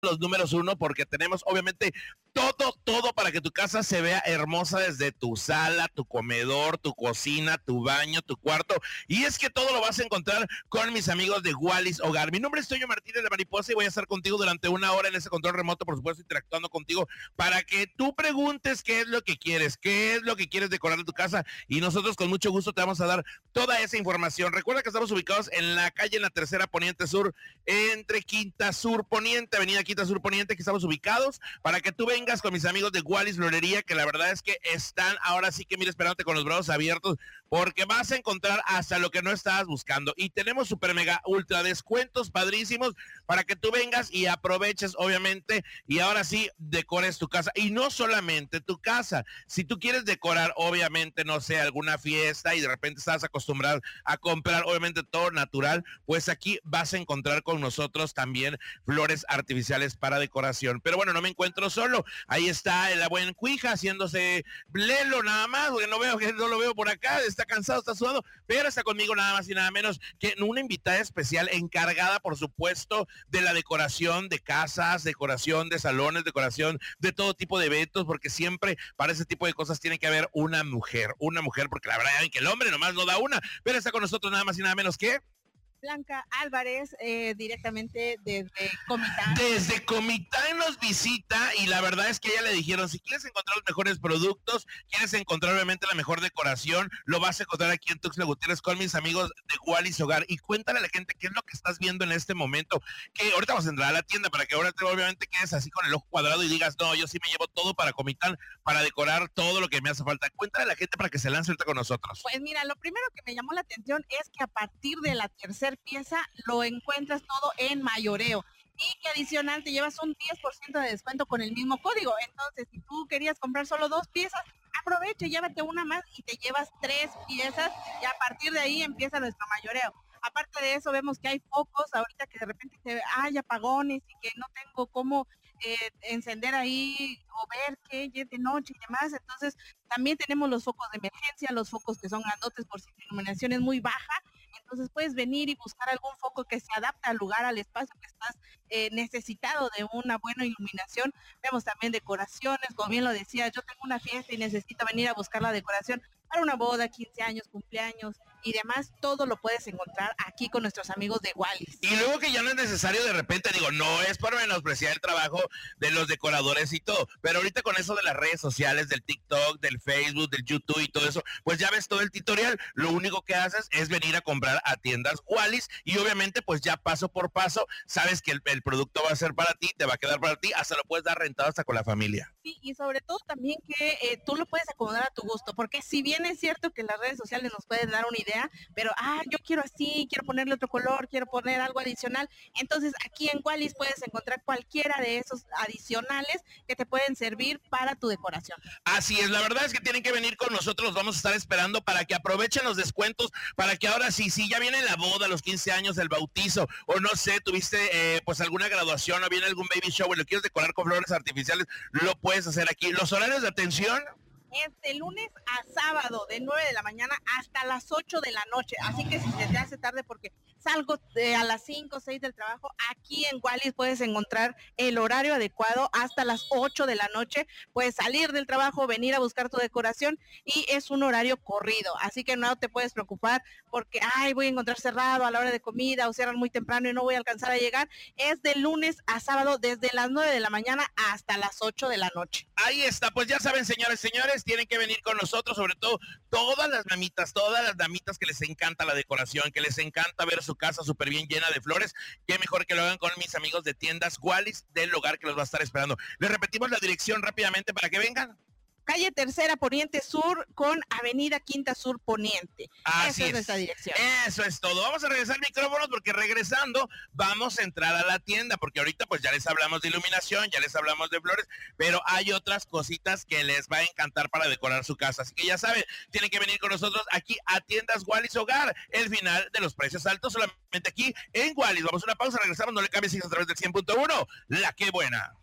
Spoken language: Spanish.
los números uno porque tenemos obviamente todo para que tu casa se vea hermosa desde tu sala, tu comedor, tu cocina, tu baño, tu cuarto. Y es que todo lo vas a encontrar con mis amigos de Wallis Hogar. Mi nombre es Toño Martínez de Mariposa y voy a estar contigo durante una hora en ese control remoto, por supuesto, interactuando contigo para que tú preguntes qué es lo que quieres decorar en tu casa y nosotros con mucho gusto te vamos a dar toda esa información. Recuerda que estamos ubicados en la calle en la Tercera Poniente Sur, entre Quinta Sur Poniente, Avenida Quinta Sur Poniente, que estamos ubicados para que tú vengas con mis amigos de Wallis Florería, que la verdad es que están ahora sí que mira esperándote con los brazos abiertos, porque vas a encontrar hasta lo que no estabas buscando. Y tenemos super mega ultra descuentos padrísimos para que tú vengas y aproveches, obviamente, y ahora sí decores tu casa. Y no solamente tu casa, si tú quieres decorar, obviamente, no sé, alguna fiesta y de repente estás acostumbrado a comprar, obviamente, todo natural, pues aquí vas a encontrar con nosotros también flores artificiales para decoración. Pero bueno, no me encuentro solo. Ahí está el buen Cuija haciéndose Lelo nada más, porque no lo veo por acá, está cansado, está sudado, pero está conmigo nada más y nada menos que una invitada especial encargada, por supuesto, de la decoración de casas, decoración de salones, decoración de todo tipo de eventos, porque siempre para ese tipo de cosas tiene que haber una mujer, porque la verdad es que el hombre nomás no da una, pero está con nosotros nada más y nada menos que Blanca Álvarez, directamente desde Comitán. Desde Comitán nos visita y la verdad es que a ella le dijeron, si quieres encontrar los mejores productos, quieres encontrar obviamente la mejor decoración, lo vas a encontrar aquí en Tuxtla Gutiérrez con mis amigos de Wallis Hogar. Y cuéntale a la gente qué es lo que estás viendo en este momento, que ahorita vamos a entrar a la tienda para que ahora te obviamente quedes así con el ojo cuadrado y digas, no, yo sí me llevo todo para Comitán, para decorar todo lo que me hace falta. Cuéntale a la gente para que se lance ahorita con nosotros. Pues mira, lo primero que me llamó la atención es que a partir de la tercera pieza lo encuentras todo en mayoreo y que adicional te llevas un 10% de descuento con el mismo código. Entonces, si tú querías comprar solo 2 piezas, aprovecha, llévate una más y te llevas 3 piezas y a partir de ahí empieza nuestro mayoreo. Aparte de eso, vemos que hay focos ahorita que de repente hay apagones y que no tengo cómo encender ahí o ver que es de noche y demás. Entonces, también tenemos los focos de emergencia, los focos que son grandotes por si la iluminación es muy baja. Entonces puedes venir y buscar algún foco que se adapte al lugar, al espacio que estás necesitado de una buena iluminación. Vemos también decoraciones, como bien lo decía, yo tengo una fiesta y necesito venir a buscar la decoración para una boda, 15 años, cumpleaños y demás, todo lo puedes encontrar aquí con nuestros amigos de Wallis. Y luego que ya no es necesario de repente, digo, no es por menospreciar el trabajo de los decoradores y todo, pero ahorita con eso de las redes sociales, del TikTok, del Facebook, del YouTube y todo eso, pues ya ves todo el tutorial, lo único que haces es venir a comprar a tiendas Wallis y obviamente pues ya paso por paso, sabes que el producto va a ser para ti, te va a quedar para ti, hasta lo puedes dar rentado hasta con la familia. Sí, y sobre todo también que tú lo puedes acomodar a tu gusto, porque si bien es cierto que las redes sociales nos pueden dar una idea, pero yo quiero así, quiero ponerle otro color, quiero poner algo adicional, entonces aquí en Wallis puedes encontrar cualquiera de esos adicionales que te pueden servir para tu decoración. Así es, la verdad es que tienen que venir con nosotros, los vamos a estar esperando para que aprovechen los descuentos, para que ahora sí, ya viene la boda, los 15 años, el bautizo, o no sé, tuviste pues alguna graduación o viene algún baby shower, lo quieres decorar con flores artificiales, lo puedes hacer aquí. Los horarios de atención es de lunes a sábado, de 9 de la mañana hasta las 8 de la noche. Así que si se te hace tarde porque salgo a las 5 o 6 del trabajo, aquí en Wallis puedes encontrar el horario adecuado hasta las 8 de la noche. Puedes salir del trabajo, venir a buscar tu decoración y es un horario corrido. Así que no te puedes preocupar porque, voy a encontrar cerrado a la hora de comida o cierran muy temprano y no voy a alcanzar a llegar. Es de lunes a sábado desde las 9 de la mañana hasta las 8 de la noche. Ahí está, pues ya saben, señores, tienen que venir con nosotros, sobre todo todas las damitas que les encanta la decoración, que les encanta ver su casa súper bien llena de flores, qué mejor que lo hagan con mis amigos de tiendas Wallis del Hogar que los va a estar esperando. Les repetimos la dirección rápidamente para que vengan. Calle Tercera Poniente Sur con Avenida Quinta Sur Poniente. Así Esa es nuestra dirección. Eso es todo. Vamos a regresar micrófonos porque regresando vamos a entrar a la tienda porque ahorita pues ya les hablamos de iluminación, ya les hablamos de flores, pero hay otras cositas que les va a encantar para decorar su casa. Así que ya saben, tienen que venir con nosotros aquí a tiendas Wallis Hogar. El final de los precios altos solamente aquí en Wallis. Vamos a una pausa, regresamos, no le cambies, a través del 100.1. La que buena.